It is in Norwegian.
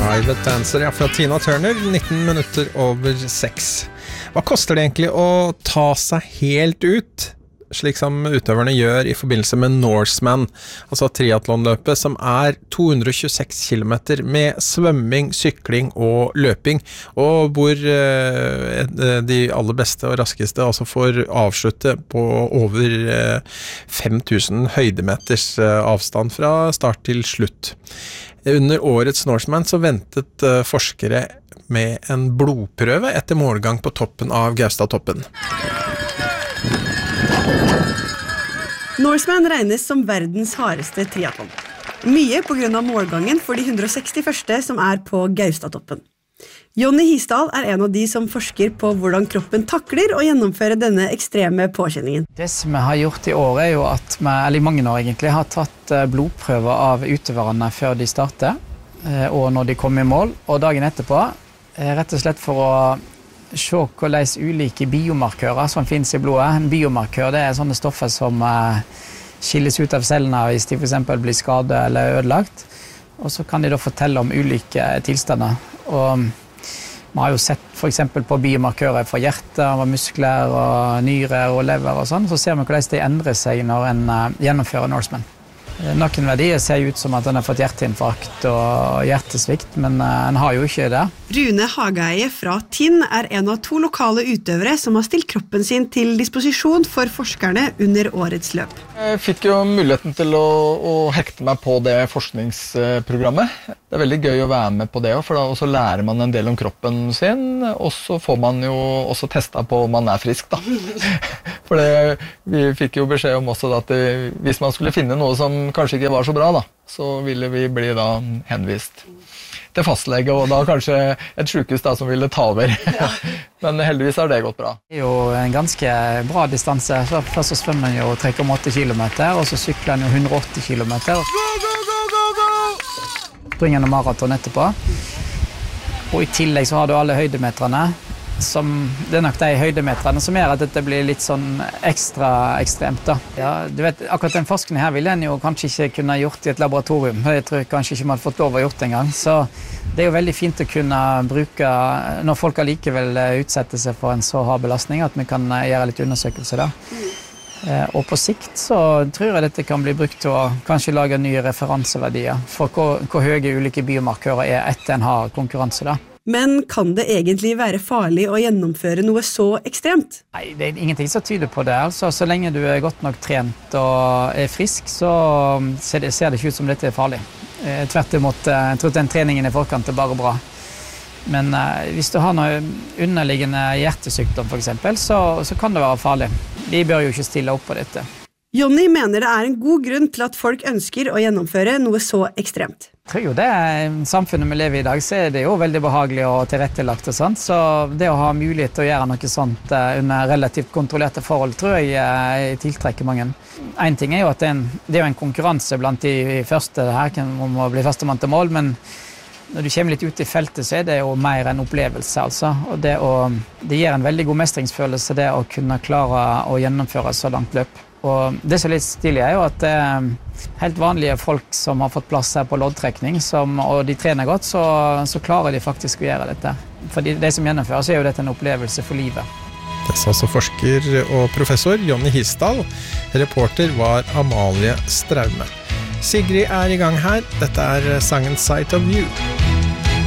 Private Dancer, ja, fra Tina Turner, 19 minutter over 6. Hva koster det egentlig å ta seg helt ut, slik som utøverne gjør i forbindelse med Norseman, altså triathlonløpet, som 226 kilometer med svømming, sykling og løping, og hvor de aller beste og raskeste altså får avslutte på over 5000 høydemeters avstand fra start til slutt. Under årets Norseman så ventet forskere med en blodprøve etter målgang på toppen av Gaustatoppen. Norseman regnes som verdens hardeste triathlon. Mye på grunn av målgangen for de 161. som på Gaustatoppen. Jonny Hisdal en av de som forsker på hvordan kroppen takler å gjennomføre denne ekstreme påkjenningen. Det som vi har gjort i år jo at vi, eller i mange år egentlig, har tatt blodprøver av utøverne før de starter, og når de kommer i mål, og dagen etterpå, rett og slett for å se hvordan ulike biomarkører som finnes i blodet. En biomarkør det sånne stoffer som skilles ut av cellene hvis de for eksempel blir skadet eller ødelagt. Og så kan de da fortelle om ulike tilstander. Og vi har jo sett for eksempel på biomarkører fra hjertet, muskler, og nyrer og lever og sånn. Så ser vi hvordan de endrer seg når en gjennomfører Norseman. Noen verdier ser ut som at han har fått hjerteinfarkt og hjertesvikt, men han har jo ikke det. Rune Hagaeie fra Tinn en av 2 lokale utøvere som har stilt kroppen sin til disposisjon for forskerne under årets løp. Jeg fikk jo muligheten til å hekte meg på det forskningsprogrammet. Det veldig gøy å være med på det, for da også lærer man en del om kroppen sin, og så får man jo også testet på om man frisk da. For vi fikk jo beskjed om også at hvis man skulle finne noe som kanskje ikke var så bra da, så ville vi bli da henvist til fastlege, og da kanskje et sykehus da som ville ta over. Ja. Men heldigvis har det gått bra. Det jo en ganske bra distanse. Først så svømmer han jo 3,8 kilometer, og så sykler han jo 180 kilometer. Springer han maraton etterpå. Og i tillegg så har du alle høydemeterne, det nok de høydemeterne som gjør at dette blir litt sånn ekstra ekstremt da. Ja, du vet, akkurat den forskningen her vil en jo kanskje ikke kunne gjort i et laboratorium. Jeg tror kanskje ikke man har fått lov å gjort det en gang. Så det jo veldig fint å kunne bruke, når folk allikevel utsetter seg for en så hard belastning, at vi kan gjøre litt undersøkelser da. Og på sikt så tror jeg dette kan bli brukt til å kanskje lage nye referanseverdier for hvor høye ulike biomarkører etter en hard konkurranse da. Men kan det egentlig være farlig å gjennomføre noe så ekstremt? Nei, det ingenting som tyder på det. Altså, så lenge du godt nok trent og frisk, så ser det ikke ut som dette farlig. Tvert imot, jeg tror den treningen i forkant bare bra. Men hvis du har noe underliggende hjertesykdom for eksempel, så kan det være farlig. Vi bør jo ikke stille opp på dette. Jonny mener det en god grunn til at folk ønsker å gjennomføre noe så ekstremt. Jeg tror jo det samfunnet vi lever i dag, så det jo veldig behagelig og tilrettelagt og sånt, så det å ha mulighet til å gjøre noe sånt under relativt kontrollerte forhold, tror jeg tiltrekker mange. En ting jo at det jo en konkurranse blant de første her, om å bli førstemann til mål, men når du kommer litt ut i feltet, så det jo mer en opplevelse, altså. Og det gir en veldig god mestringsfølelse, det å kunne klare å gjennomføre så langt løp. Og det som litt stilig jo at helt vanlige folk som har fått plass her på loddtrekning, og de trener godt, så klarer de faktisk å gjøre dette. For de som gjennomfører, så jo dette en opplevelse for livet. Det sa altså forsker og professor Jonny Hisdal. Reporter var Amalie Straume. Sigrid i gang her. Dette sangen Sight of You.